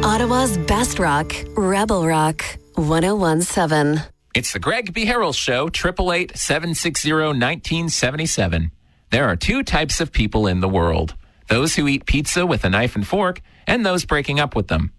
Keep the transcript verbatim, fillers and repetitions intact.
Ottawa's best rock, Rebel Rock, one oh one point seven. It's the Greg B. Harrell Show, eight eight eight, seven six zero, one nine seven seven. There are two types of people in the world. Those who eat pizza with a knife and fork, and those breaking up with them.